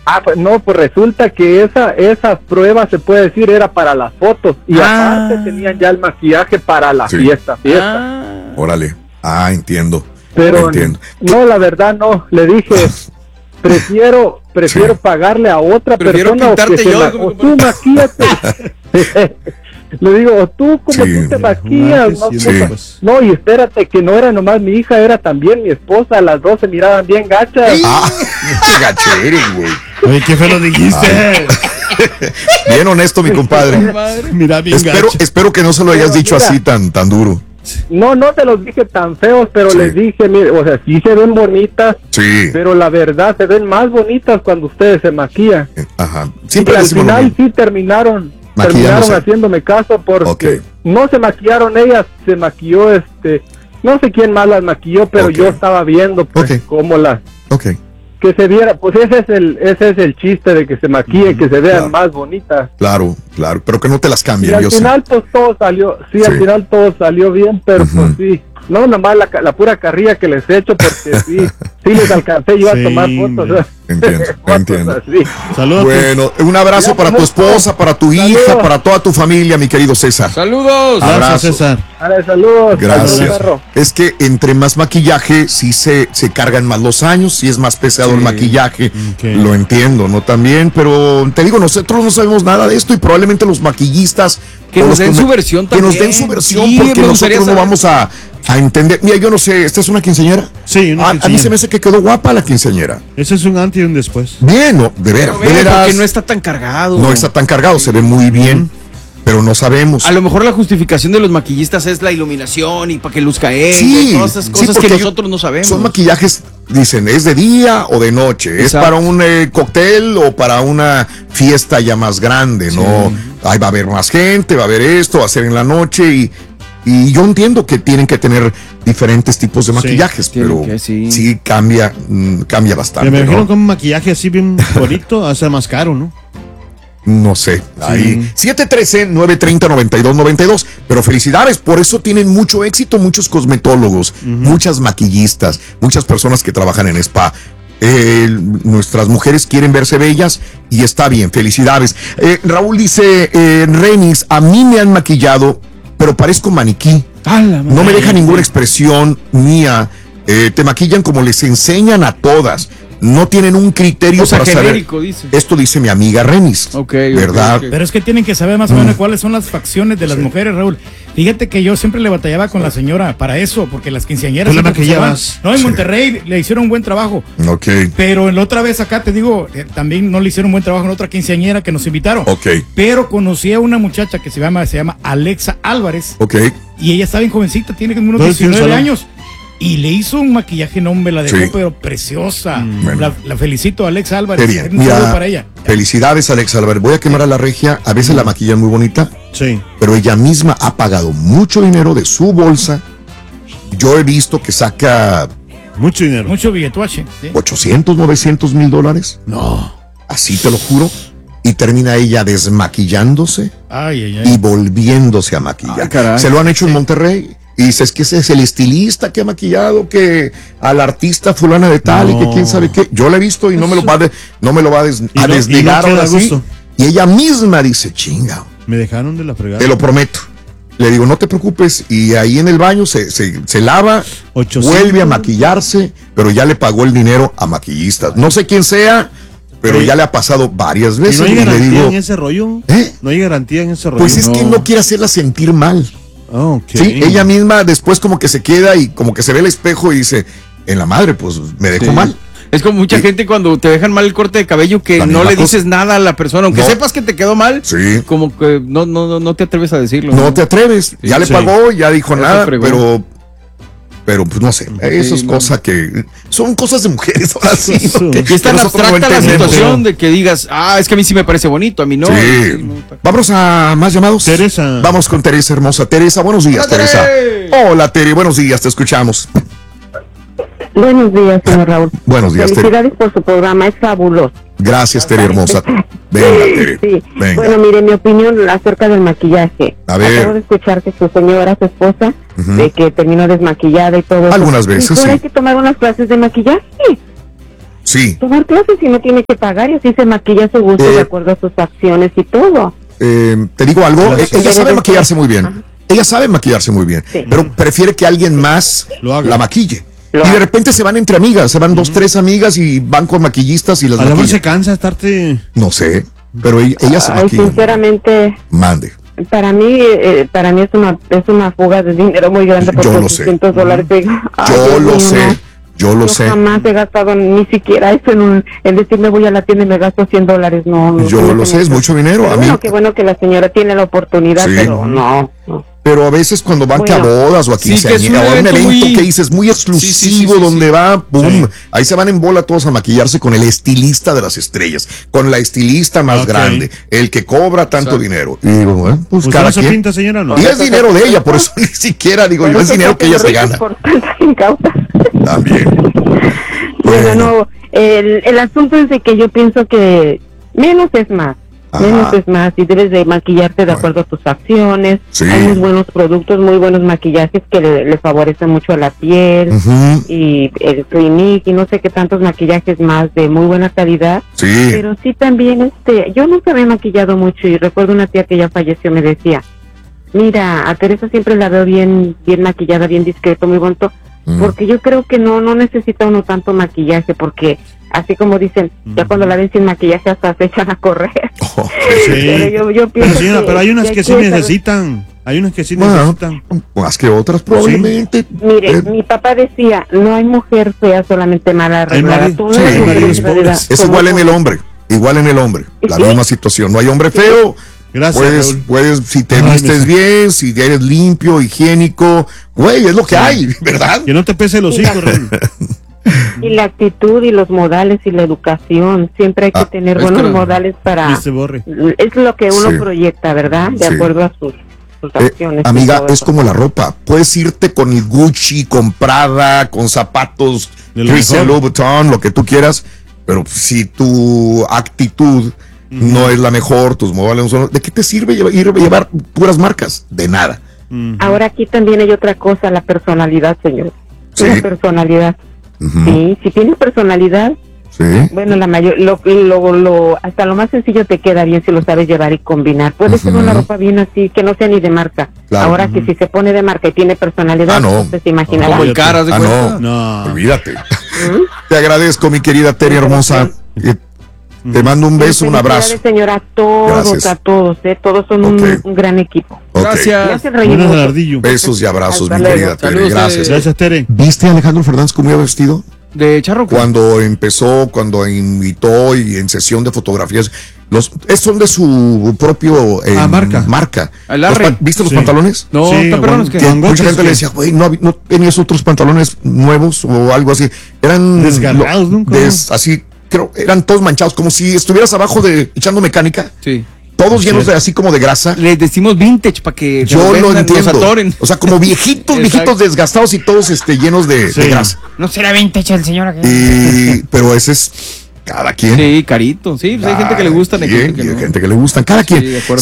Pues no, pues resulta que esa prueba, se puede decir, era para las fotos. Y aparte tenían ya el maquillaje para la fiesta. Órale. Entiendo. Pero no, la verdad no. Le dije, prefiero pagarle a otra persona o tú maquíate. Le digo, o tú como tú te maquillas. No, y espérate, que no era nomás mi hija, era también mi esposa. Las dos se miraban bien gachas. Qué gacho eres, güey. Oye, qué feo lo dijiste. Bien honesto, mi compadre. Mira, bien espero que no se lo hayas dicho así tan duro. No te los dije tan feos, pero les dije, mire, o sea, sí se ven bonitas, pero la verdad se ven más bonitas cuando ustedes se maquillan. Ajá. Siempre al final sí terminaron haciéndome caso porque no se maquillaron ellas, se maquilló no sé quién más las maquilló, pero yo estaba viendo pues cómo las que se viera, pues ese es el chiste de que se maquillen, que se vean más bonitas. Claro, pero que no te las cambien. Y al final pues todo salió, al final todo salió bien, pero pues sí. No, nomás la pura carrilla que les he hecho, porque sí les alcancé yo a tomar fotos. Entiendo. Saludos. Bueno, un abrazo para tu esposa, para tu hija, para toda tu familia, mi querido César. Saludos. Abrazo, César. Saludos. Gracias. Es que entre más maquillaje, sí se cargan más los años, sí es más pesado el maquillaje. Lo entiendo, ¿no? También, pero te digo, nosotros no sabemos nada de esto y probablemente los maquillistas que nos den su versión también. Que nos den su versión, porque nosotros no vamos a entender. Mira, yo no sé, ¿esta es una quinceañera? Sí, una quinceañera. A mí se me hace que quedó guapa la quinceañera. Ese es un antes y un después. Bien, no, de veras. Porque no está tan cargado. No está tan cargado, se ve muy bien, pero no sabemos. A lo mejor la justificación de los maquillistas es la iluminación y para que luzca y todas esas cosas que nosotros no sabemos. Son maquillajes, dicen, ¿es de día o de noche? Exacto. ¿Es para un cóctel o para una fiesta ya más grande? ¿No? Ahí va a haber más gente, va a haber esto, va a ser en la noche y yo entiendo que tienen que tener diferentes tipos de maquillajes, pero sí cambia bastante. Me imagino que un maquillaje así bien bonito va a ser más caro, ¿no? No sé, ahí 713-930-9292, pero felicidades, por eso tienen mucho éxito muchos cosmetólogos, muchas maquillistas, muchas personas que trabajan en spa. Nuestras mujeres quieren verse bellas y está bien, felicidades. Raúl dice, Renis, a mí me han maquillado, pero parezco maniquí. No me deja ninguna expresión mía. Te maquillan como les enseñan a todas. No tienen un criterio para genérico, saber. Dice. Esto dice mi amiga Renis. ¿Verdad? Pero es que tienen que saber más o menos cuáles son las facciones de las mujeres, Raúl. Fíjate que yo siempre le batallaba con la señora para eso, porque las quinceañeras. ¿Tú la maquillabas? No, en Monterrey le hicieron un buen trabajo. Pero la otra vez acá, te digo, también no le hicieron un buen trabajo en otra quinceañera que nos invitaron. Pero conocí a una muchacha que se llama Alexa Álvarez. Y ella está bien jovencita, tiene como unos 19 años. Y le hizo un maquillaje, no me la dejó, pero preciosa. La felicito a Alexa Álvarez. Un saludo para ella. Felicidades, Alexa Álvarez. Voy a quemar a la regia. A veces la maquillan muy bonita. Pero ella misma ha pagado mucho dinero de su bolsa. Yo he visto que saca mucho dinero. Mucho billetuache. $800, $900,000. No. Así te lo juro. Y termina ella desmaquillándose y volviéndose a maquillar. Se lo han hecho en Monterrey. Y dices que ese es el estilista que ha maquillado que al artista fulana de tal y que quién sabe qué. Yo la he visto y no me lo va a desnegar ahora sí. Y ella misma dice, chinga. Me dejaron de la fregada. Te lo prometo. Le digo, no te preocupes. Y ahí en el baño se lava, 800. Vuelve a maquillarse, pero ya le pagó el dinero a maquillistas. No sé quién sea, pero ya le ha pasado varias veces. ¿Y no hay garantía en ese rollo? ¿No hay garantía en ese rollo? Pues es que no quiere hacerla sentir mal. Sí, ella misma después como que se queda y como que se ve el espejo y dice, en la madre, pues me dejó mal. Es como mucha gente cuando te dejan mal el corte de cabello que no le dices nada a la persona, aunque sepas que te quedó mal, como que no te atreves a decirlo. No te atreves, ya le pagó, ya dijo nada, pero pues no sé, eso es cosa que son cosas de mujeres ahora sí. Y es tan abstracta la situación de que digas, es que a mí sí me parece bonito, a mí no. Vamos a más llamados. Teresa. Vamos con Teresa hermosa. Teresa, buenos días, Teresa. Hola, Tere, buenos días, te escuchamos. Buenos días, señor Raúl. Buenos días, Tere. Felicidades por su programa, es fabuloso. Gracias, Tere hermosa. Venga, Tere. Venga. Bueno, mire, mi opinión acerca del maquillaje. A ver. Acabo de escuchar que su señora, su esposa, de que terminó desmaquillada y todo. Algunas veces, ¿Hay que tomar unas clases de maquillaje? tomar clases y no tiene que pagar y así se maquilla a su gusto de acuerdo a sus acciones y todo. Te digo algo, ella sabe maquillarse muy bien. Ajá. Ella sabe maquillarse muy bien, pero prefiere que alguien más la maquille. Y de repente se van entre amigas, se van 2, 3 amigas y van con maquillistas y las maquillan. A lo mejor se cansa estarte. No sé, pero ella se maquilla. Sinceramente. Mande. Para mí es una fuga de dinero muy grande por $200. Yo lo sé. Jamás he gastado ni siquiera eso en decirme voy a la tienda y me gasto $100. No. Yo lo sé, es mucho dinero. Qué bueno que la señora tiene la oportunidad, pero no. Pero a veces cuando van que a bodas o a quinceañera o a un evento que dices muy exclusivo donde va, boom, ahí se van en bola todos a maquillarse con el estilista de las estrellas, con la estilista más grande, el que cobra tanto dinero. Y digo, bueno, pues cada quien. Pinta, señora, no. Y es dinero de ella, por eso ni siquiera digo yo, es dinero que ella se gana. También. Bueno, no, el asunto es de que yo pienso que menos es más. Menos es más, y debes de maquillarte de acuerdo a tus acciones. Hay muy buenos productos, muy buenos maquillajes que le favorecen mucho a la piel, y el Clinique y no sé qué tantos maquillajes más de muy buena calidad. Pero sí también, yo nunca me he maquillado mucho y recuerdo una tía que ya falleció me decía, mira, a Teresa siempre la veo bien maquillada, bien discreto, muy bonito, porque yo creo que no necesita uno tanto maquillaje, porque así como dicen, ya cuando la ven sin maquillaje hasta se echan a correr. Pero yo pienso pero hay unas que sí necesitan. Hay unas que sí necesitan. Más que otras, probablemente. Mire, mi papá decía, no hay mujer fea, solamente mala arreglada. Es igual en el hombre. La misma situación. No hay hombre feo. Gracias. Puedes, si te vistes bien, si eres limpio, higiénico, güey, es lo que hay, ¿verdad? Que no te pese los hijos, Y la actitud y los modales y la educación, siempre hay que tener buenos modales para... Es lo que uno proyecta, ¿verdad? De acuerdo a sus acciones. Amiga, es como la ropa. Puedes irte con el Gucci, con Prada, con zapatos, Christian Louboutin, lo que tú quieras, pero si tu actitud no es la mejor, tus modales no son... ¿De qué te sirve llevar puras marcas? De nada. Ahora aquí también hay otra cosa, la personalidad, señor. La personalidad. Sí, si tienes personalidad, bueno, la mayor, hasta lo más sencillo te queda bien si lo sabes llevar y combinar. Puede ser una ropa bien así, que no sea ni de marca. Ahora que si se pone de marca y tiene personalidad, entonces se imaginará. Como el cara, ¿de cuenta? No, olvídate. Te agradezco, mi querida Terry hermosa. Te mando un beso, un abrazo. Señora, a todos, todos son un gran equipo. Gracias. Besos y abrazos, mi querida Tere. Gracias, Tere. ¿Viste a Alejandro Fernández cómo iba vestido? De charro. Cuando invitó y en sesión de fotografías, son de su propio marca. ¿Viste los pantalones? No, mucha gente le decía, güey, no tenías otros pantalones nuevos o algo así. Eran desgarrados, nunca. Así, creo, eran todos manchados, como si estuvieras abajo echando mecánica. Sí. Todos llenos de así como de grasa. Les decimos vintage para que yo lo entiendo. O sea, como viejitos desgastados y todos llenos de grasa. No será vintage el señor aquí. Pero ese es cada quien. Sí, carito. Sí, pues hay gente que le gusta. Hay gente que le gustan. Cada quien.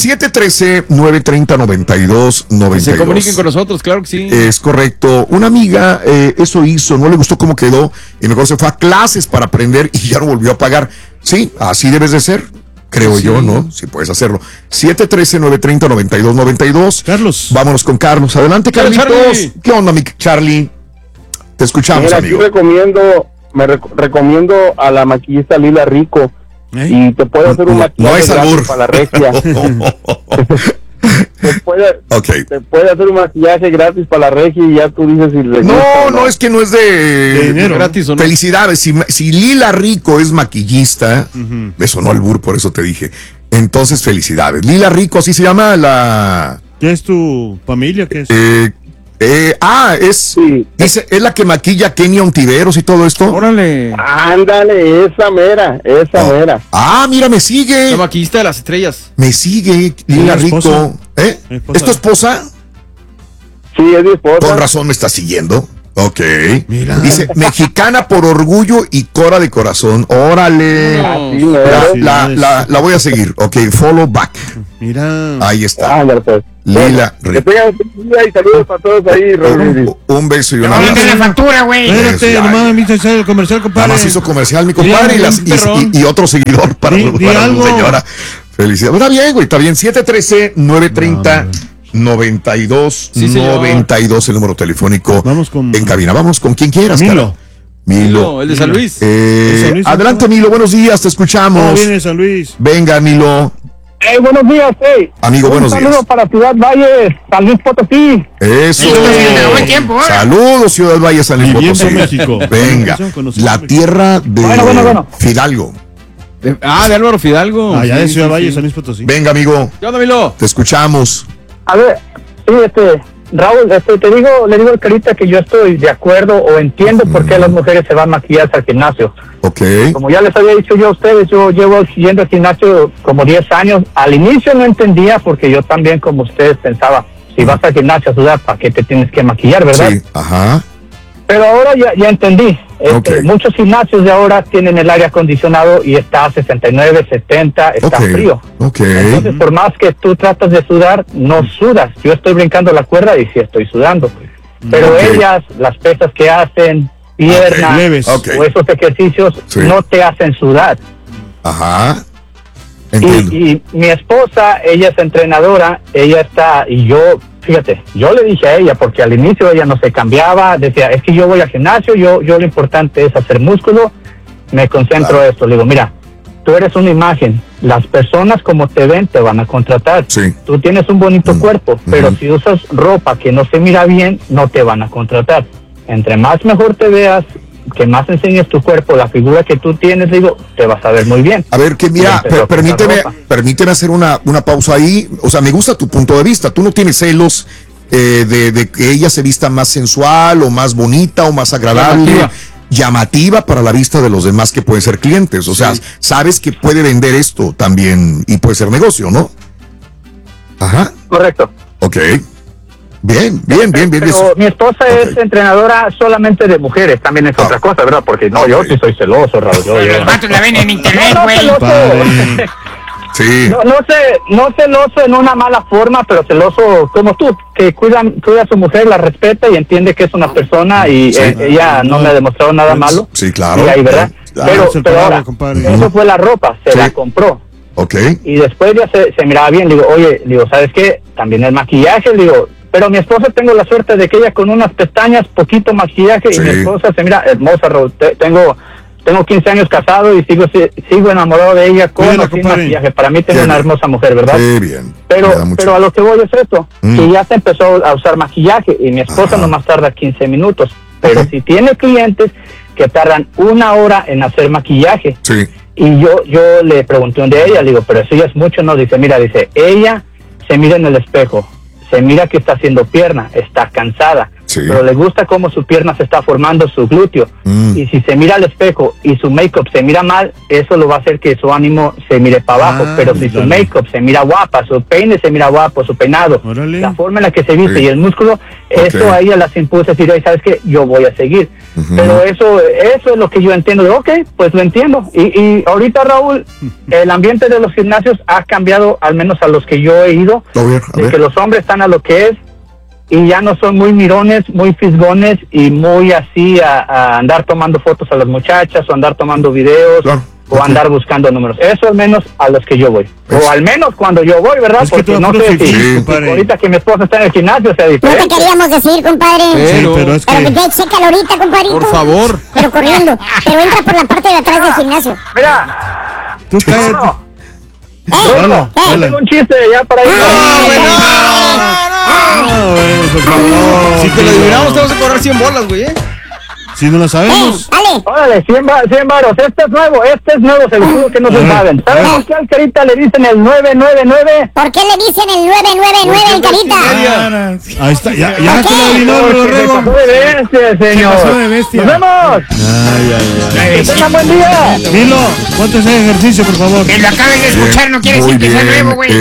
713-930-9292. Se comuniquen con nosotros, claro que sí. Es correcto. Una amiga eso hizo, no le gustó cómo quedó y mejor se fue a clases para aprender y ya no volvió a pagar. Sí, así debes de ser. Creo yo, ¿no? Si puedes hacerlo. 713-930-9292. Carlos. Vámonos con Carlos. Adelante, Carlitos. Charlie. ¿Qué onda, mi Charlie? Te escuchamos, amigo. Aquí recomiendo a la maquillista Lila Rico. Y te puede hacer un maquillaje gratis para la regia. Te puede hacer un maquillaje gratis para la regia y ya tú dices si le no, es que no es de dinero, gratis o no. Felicidades. Si Lila Rico es maquillista, me sonó albur, por eso te dije. Entonces, felicidades. Lila Rico, así se llama la... ¿Qué es tu familia? ¿Qué es? Dice, es la que maquilla a Kenia Ontiveros y todo esto. Órale. Ándale, esa mera. Ah, mira, me sigue. La maquillista de las estrellas. Me sigue, Lila Rico. ¿Es tu esposa? Sí, es mi esposa. Con razón me está siguiendo. Ok. Mira. Dice, mexicana por orgullo y cora de corazón. Órale. La voy a seguir. Ok, follow back. Mira. Ahí está. Lila Rico. Que tengan y saludos para todos ahí, un beso y un abrazo. No la factura, güey. Espérate, nomás me hizo el comercial, compadre. Nada más hizo comercial, mi compadre, y otro seguidor para su señora. Felicidades. Está bien, güey, está bien. 713-930-9292, el número telefónico. Vamos con... En cabina. Vamos con quien quieras, Milo, el de San Luis. Adelante, Milo, buenos días, te escuchamos. Viene San Luis. Venga, Milo. Buenos días, amigo, buenos días. Un saludo para Ciudad Valle, San Luis Potosí. Eso. Saludos, Ciudad Valle, San Luis Potosí. México. Venga, la tierra de Fidalgo. De Álvaro Fidalgo. Allá de Ciudad Valle, San Luis Potosí. Venga, amigo. ¿Qué onda, Milo? Te escuchamos. A ver, sí, Raúl, le digo al Carita que yo estoy de acuerdo o entiendo por qué las mujeres se van maquilladas al gimnasio. Okay. Como ya les había dicho yo a ustedes, yo llevo yendo al gimnasio como 10 años. Al inicio no entendía porque yo también, como ustedes, pensaba, si vas al gimnasio a sudar, ¿para qué te tienes que maquillar, verdad? Sí, ajá. Pero ahora ya entendí. Muchos gimnasios de ahora tienen el aire acondicionado y está a 69, 70, está frío. Entonces, por más que tú tratas de sudar, no sudas. Yo estoy brincando la cuerda y sí estoy sudando. Pero ellas, las pesas que hacen, piernas o esos ejercicios, no te hacen sudar. Ajá. Y mi esposa, ella es entrenadora, ella está, y yo, fíjate, yo le dije a ella, porque al inicio ella no se cambiaba, decía, es que yo voy al gimnasio, yo lo importante es hacer músculo, me concentro en esto. Le digo, mira, tú eres una imagen, las personas como te ven te van a contratar. Tú tienes un bonito cuerpo, pero si usas ropa que no se mira bien, no te van a contratar. Entre más mejor te veas, que más enseñes tu cuerpo, la figura que tú tienes, digo, te vas a ver muy bien. A ver, que mira, permíteme hacer una pausa ahí. O sea, me gusta tu punto de vista. Tú no tienes celos de que ella se vista más sensual o más bonita o más agradable, llamativa para la vista de los demás que pueden ser clientes. O sea, sabes que puede vender esto también y puede ser negocio, ¿no? Ajá. Correcto. Ok. Bien. Pero mi esposa es entrenadora solamente de mujeres, también es otra cosa, ¿verdad? Porque yo sí soy celoso, Raúl. Los vatos la ven en internet, güey. Sí. No celoso en una mala forma, pero celoso como tú, que cuida a su mujer, la respeta y entiende que es una persona y ella no me ha demostrado nada malo. Sí, claro. Y ahí, ¿verdad? Pero ahora, eso fue la ropa, se la compró. Y después ya se miraba bien, le digo, ¿sabes qué? También el maquillaje, le digo, pero mi esposa tengo la suerte de que ella con unas pestañas, poquito maquillaje, y mi esposa se mira hermosa, Raúl. Tengo 15 años casado y sigo enamorado de ella con o sin maquillaje. Para mí tengo una hermosa mujer, ¿verdad? Sí, bien. Pero a lo que voy es esto, que ya se empezó a usar maquillaje y mi esposa nomás tarda 15 minutos. Pero si tiene clientes que tardan 1 hora en hacer maquillaje. Y yo le pregunté un día a ella, le digo, pero eso ya es mucho, ¿no? Dice, ella se mira en el espejo, se mira que está haciendo pierna, está cansada, pero le gusta cómo su pierna se está formando, su glúteo. Y si se mira al espejo y su make-up se mira mal, eso lo va a hacer que su ánimo se mire para abajo. Pero si su make-up se mira guapa, su peine se mira guapo, su peinado, la forma en la que se viste y el músculo, eso a ella las impulsa a decir, ¿sabes qué? Yo voy a seguir. Pero eso es lo que yo entiendo. Pues lo entiendo. Y ahorita, Raúl, el ambiente de los gimnasios ha cambiado, al menos a los que yo he ido, de que los hombres están a lo que es, y ya no son muy mirones, muy fisgones y muy así a andar tomando fotos a las muchachas o andar tomando videos o andar buscando números. Eso al menos a los que yo voy. O al menos cuando yo voy, ¿verdad? Porque no sé si ahorita que mi esposa está en el gimnasio sea diferente. No te queríamos decir, compadre. Pero es que chécalo ahorita, compadrito. Por favor. Pero corriendo. Pero entra por la parte de atrás del gimnasio. Mira. Tú Tengo un chiste ya para ir. por favor. Si te lo adivinamos, te vas a cobrar 100 bolas, güey, Si no lo sabemos. Órale, 100 varos. Este es nuevo, seguro que no se saben. ¿Sabes por qué al Carita le dicen el 999? ¿Por qué le dicen el 999 al Carita? Ahí está, ya se lo adivinó, Borrego. Se pasó de bestia, señor. ¡Nos vemos! ¡Que tengan buen día! Milo, ponte ese ejercicio, por favor. Que lo acaben de escuchar, no quiere decir que sea nuevo, güey.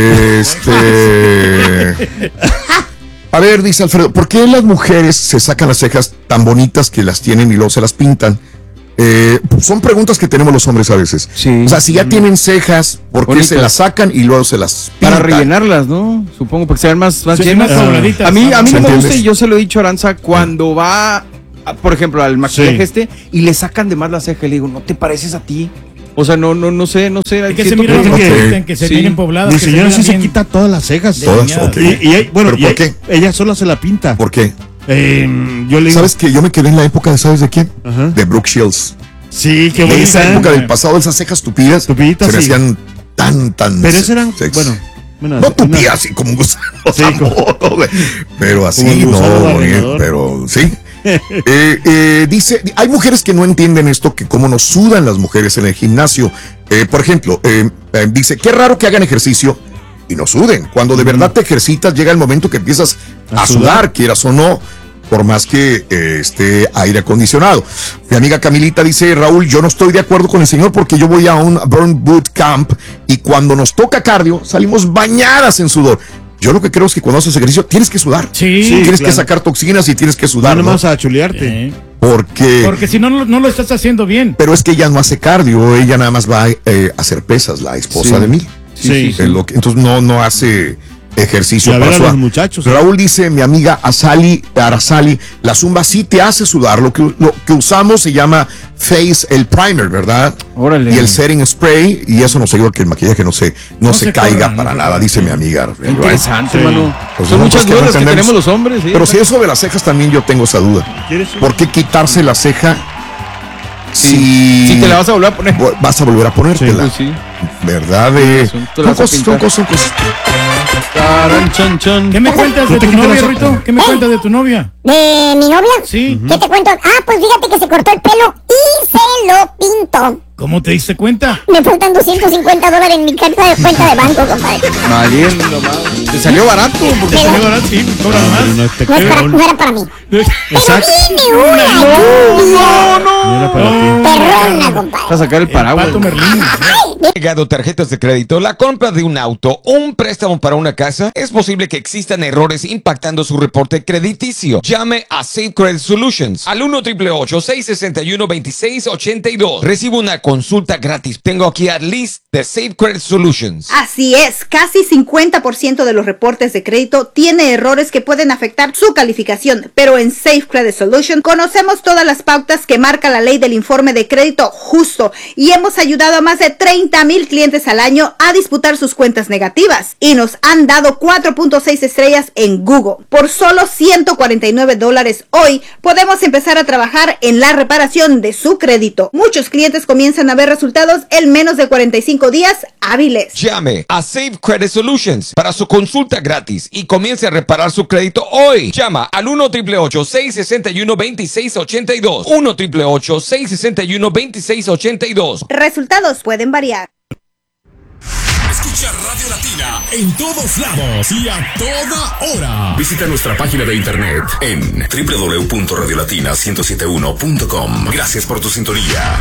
A ver, dice Alfredo, ¿por qué las mujeres se sacan las cejas tan bonitas que las tienen y luego se las pintan? Son preguntas que tenemos los hombres a veces. Sí. O sea, si ya tienen cejas, ¿por qué se las sacan y luego se las pintan? Para rellenarlas, ¿no? Supongo, porque se ven más llenas. A mí no me gusta, y yo se lo he dicho a Aranza, cuando va, por ejemplo, al maquillaje y le sacan de más la ceja, y le digo, ¿no te pareces a ti? O sea, no sé. Es que se miran que se tienen pobladas. Mi señora sí se quita todas las cejas. Todas, ok. Bueno, ¿por qué? Ella sola se la pinta. ¿Por qué? Yo le digo, ¿sabes qué? Yo me quedé en la época de, ¿sabes de quién? De Brooke Shields. Sí, qué bonita. Esa época del pasado, esas cejas tupidas, se me hacían tan. Pero esas eran, no tupidas, así como un gusano. Sí, pero así, no, pero sí. Dice, hay mujeres que no entienden esto, que cómo nos sudan las mujeres en el gimnasio. Por ejemplo, dice, qué raro que hagan ejercicio y no suden. Cuando de verdad te ejercitas, llega el momento que empiezas a sudar, quieras o no, por más que esté aire acondicionado. Mi amiga Camilita dice, Raúl, yo no estoy de acuerdo con el señor porque yo voy a un burn boot camp y cuando nos toca cardio salimos bañadas en sudor. Yo lo que creo es que cuando haces ejercicio tienes que sudar. Sí, tienes que sacar toxinas y tienes que sudar. No vas a chulearte. Porque si no lo estás haciendo bien. Pero es que ella no hace cardio, ella nada más va a hacer pesas, la esposa de mí. Sí. Entonces no hace ejercicio para los muchachos. Raúl dice, mi amiga Araceli, la zumba sí te hace sudar. Lo que usamos se llama el primer, ¿verdad? Órale. Y el setting spray, y eso nos ayuda a que el maquillaje no se caiga para nada, dice mi amiga. Interesante, hermano. Pues son muchas dudas que tenemos los hombres. Pero si eso de las cejas también yo tengo esa duda. ¿Por qué quitarse la ceja? Si te la vas a volver a poner. Vas a volver a ponértela. Sí. ¿Verdad? Son cosas. ¿Qué me cuentas de tu novia, Rito? ¿Qué me cuentas de tu novia? ¿De mi novia? Sí. ¿Qué te cuento? Pues fíjate que se cortó el pelo y se lo pintó. ¿Cómo te diste cuenta? Me faltan $250 en mi cuenta de banco, compadre. Valiendo, ¿te salió barato? Porque salió barato, sí, cobran más. No era para mí. Exacto. No. Perrona, compadre. Vas a sacar el paraguas. Llegado tarjetas de crédito, la compra de un auto o un préstamo para una casa, es posible que existan errores impactando su reporte crediticio. Llame a Safe Credit Solutions al 1-888-661-2682. Recibe una consulta gratis. Tengo aquí a Liz de Safe Credit Solutions. Así es, casi 50% de los reportes de crédito tiene errores que pueden afectar su calificación, pero en Safe Credit Solutions conocemos todas las pautas que marca la ley del informe de crédito justo y hemos ayudado a más de 30,000 clientes al año a disputar sus cuentas negativas y nos han dado 4.6 estrellas en Google. Por solo $149 hoy podemos empezar a trabajar en la reparación de su crédito. Muchos clientes comienzan a ver resultados en menos de 45 días hábiles. Llame a Safe Credit Solutions para su consulta gratis y comience a reparar su crédito hoy. Llama al 1-888-661-2682. 1-888-661-2682. Resultados pueden variar. Escucha Radio Latina en todos lados y a toda hora. Visita nuestra página de internet en www.radiolatina1071.com. Gracias por tu sintonía.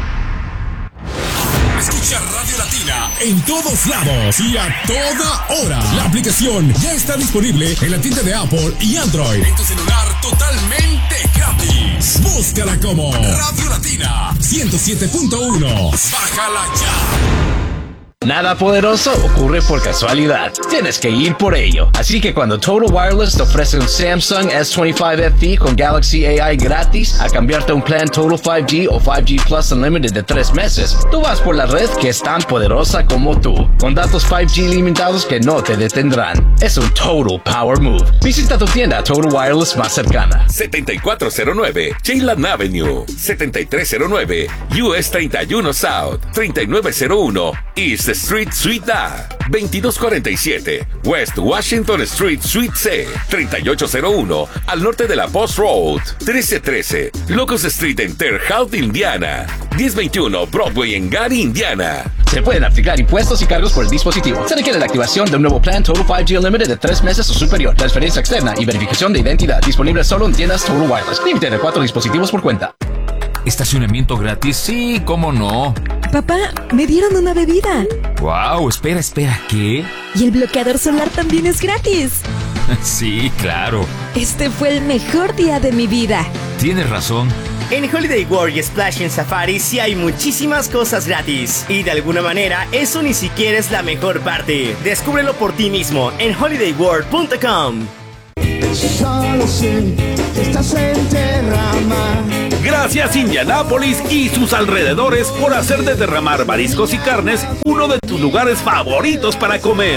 Escucha Radio Latina en todos lados y a toda hora. La aplicación ya está disponible en la tienda de Apple y Android. En tu celular totalmente gratis. Búscala como Radio Latina 107.1. Bájala ya. Nada poderoso ocurre por casualidad. Tienes que ir por ello. Así que cuando Total Wireless te ofrece un Samsung S25 FE con Galaxy AI gratis a cambiarte a un plan Total 5G o 5G Plus Unlimited de 3 meses, tú vas por la red que es tan poderosa como tú, con datos 5G limitados que no te detendrán. Es un Total Power Move. Visita tu tienda Total Wireless más cercana. 7409 Chayland Avenue, 7309 US 31 South, 3901 East Street Suite A, 2247 West Washington Street Suite C, 3801 al norte de la Post Road, 1313 Locust Street en Terre Haute, Indiana, 1021 Broadway en Gary, Indiana. Se pueden aplicar impuestos y cargos por el dispositivo. Se requiere la activación de un nuevo plan Total 5G Unlimited de 3 meses o superior, transferencia externa y verificación de identidad. Disponible solo en tiendas Total Wireless. Límite de 4 dispositivos por cuenta. ¿Estacionamiento gratis? Sí, ¿cómo no? Papá, me dieron una bebida. Wow, espera, ¿qué? Y el bloqueador solar también es gratis. Sí, claro. Este fue el mejor día de mi vida. Tienes razón. En Holiday World y Splash en Safari sí hay muchísimas cosas gratis. Y de alguna manera, eso ni siquiera es la mejor parte. Descúbrelo por ti mismo en holidayworld.com. Solo sé que estás en Terramar. Gracias Indianápolis y sus alrededores por hacer de Terramar Mariscos y Carnes uno de tus lugares favoritos para comer.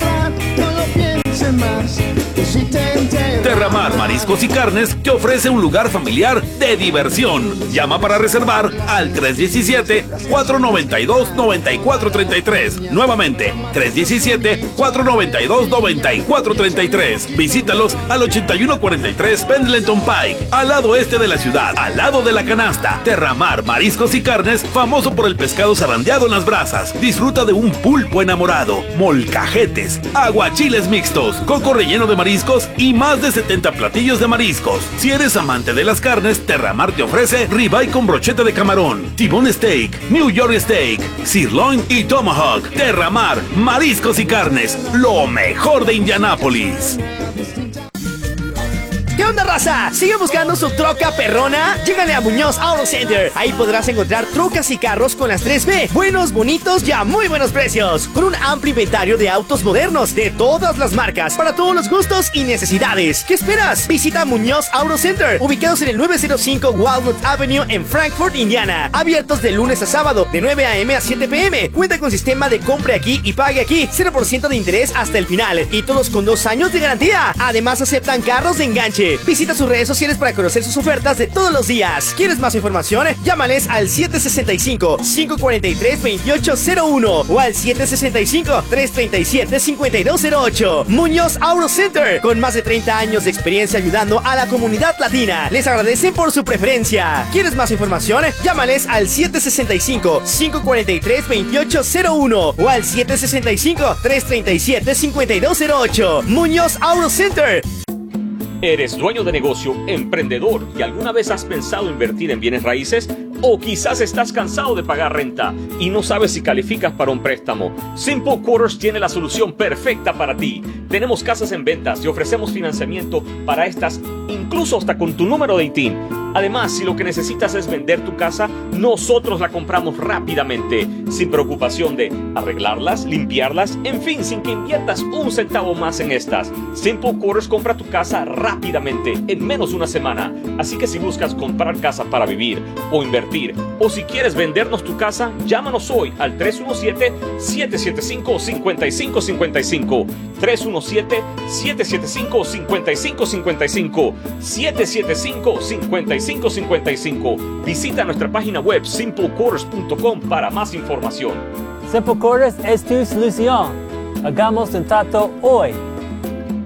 Terramar Mariscos y Carnes te ofrece un lugar familiar de diversión. Llama para reservar al 317-492-9433. Nuevamente, 317-492-9433. Visítalos al 8143 Pendleton Pike, al lado este de la ciudad, al lado de la canasta. Terramar Mariscos y Carnes, famoso por el pescado zarandeado en las brasas. Disfruta de un pulpo enamorado, molcajetes, aguachiles mixtos, coco relleno de mariscos y más de 70 platillos de mariscos. Si eres amante de las carnes, Terramar te ofrece ribeye con brocheta de camarón, T-bone steak, New York steak, sirloin y tomahawk. Terramar Mariscos y Carnes, lo mejor de Indianápolis. ¿Qué onda, raza? ¿Sigue buscando su troca perrona? Llégale a Muñoz Auto Center. Ahí podrás encontrar trocas y carros con las 3B. Buenos, bonitos y a muy buenos precios. Con un amplio inventario de autos modernos de todas las marcas, para todos los gustos y necesidades. ¿Qué esperas? Visita Muñoz Auto Center, ubicados en el 905 Walnut Avenue en Frankfort, Indiana. Abiertos de lunes a sábado, de 9 a.m. a 7 p.m. Cuenta con sistema de compre aquí y pague aquí. 0% de interés hasta el final. Y todos con 2 años de garantía. Además, aceptan carros de enganche. Visita sus redes sociales para conocer sus ofertas de todos los días. ¿Quieres más información? Llámales al 765-543-2801 o al 765-337-5208. Muñoz Auto Center, con más de 30 años de experiencia ayudando a la comunidad latina. Les agradecen por su preferencia. ¿Quieres más información? Llámales al 765-543-2801 o al 765-337-5208. Muñoz Auto Center. ¿Eres dueño de negocio, emprendedor y alguna vez has pensado invertir en bienes raíces? ¿O quizás estás cansado de pagar renta y no sabes si calificas para un préstamo? Simple Quarters tiene la solución perfecta para ti. Tenemos casas en ventas y ofrecemos financiamiento para estas, incluso hasta con tu número de ITIN. Además, si lo que necesitas es vender tu casa, nosotros la compramos rápidamente, sin preocupación de arreglarlas, limpiarlas, en fin, sin que inviertas un centavo más en estas. Simple Quarters compra tu casa rápidamente, en menos de una semana. Así que si buscas comprar casa para vivir o invertir, o si quieres vendernos tu casa, llámanos hoy al 317-775-5555. 317-775-5555. 775-5555. Visita nuestra página web simplequarters.com para más información. Simple Quarters es tu solución. Hagamos un trato hoy.